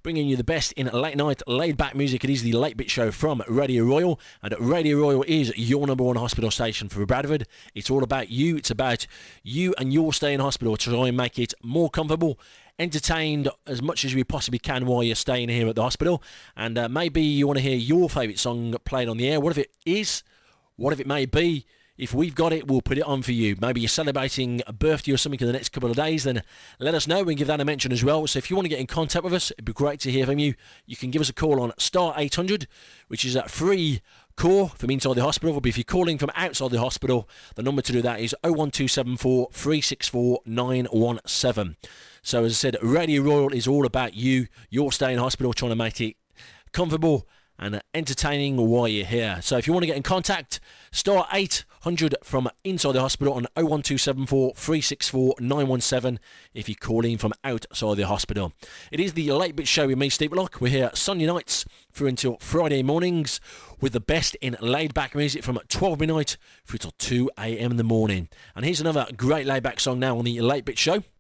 bringing you the best in late night laid back music. It is the Late Bit Show from Radio Royal, and Radio Royal is your number one hospital station for Bradford. It's all about you. It's about you and your stay in hospital to try and make it more comfortable, entertained as much as we possibly can while you're staying here at the hospital. And maybe you want to hear your favourite song played on the air. What if it is? What if it may be? If we've got it, we'll put it on for you. Maybe you're celebrating a birthday or something in the next couple of days, then let us know. We can give that a mention as well. So if you want to get in contact with us, it'd be great to hear from you. You can give us a call on star 800, which is a free call from inside the hospital. But if you're calling from outside the hospital, the number to do that is 01274 364 917. So as I said, Radio Royal is all about you. Your stay in hospital, trying to make it comfortable and entertaining while you're here. So if you want to get in contact, star 800 from inside the hospital on 01274 364 917 if you're calling from outside the hospital. It is the Late Bit Show with me, Steve Lock. We're here Sunday nights through until Friday mornings with the best in laid back music from 12 midnight through till 2 a.m. in the morning. And here's another great laid back song now on the Late Bit Show.